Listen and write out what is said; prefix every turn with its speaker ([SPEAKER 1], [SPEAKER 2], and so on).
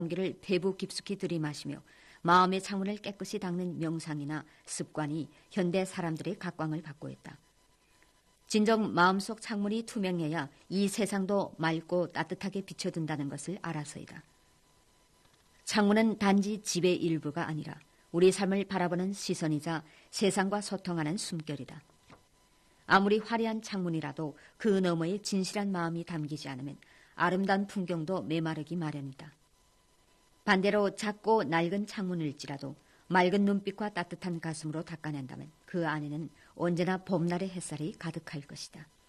[SPEAKER 1] 공기를 배부 깊숙이 들이마시며 마음의 창문을 깨끗이 닦는 명상이나 습관이 현대 사람들의 각광을 받고 있다. 진정 마음속 창문이 투명해야 이 세상도 맑고 따뜻하게 비춰든다는 것을 알아서이다. 창문은 단지 집의 일부가 아니라 우리 삶을 바라보는 시선이자 세상과 소통하는 숨결이다. 아무리 화려한 창문이라도 그 너머에 진실한 마음이 담기지 않으면 아름다운 풍경도 메마르기 마련이다. 반대로 작고 낡은 창문일지라도 맑은 눈빛과 따뜻한 가슴으로 닦아낸다면 그 안에는 언제나 봄날의 햇살이 가득할 것이다.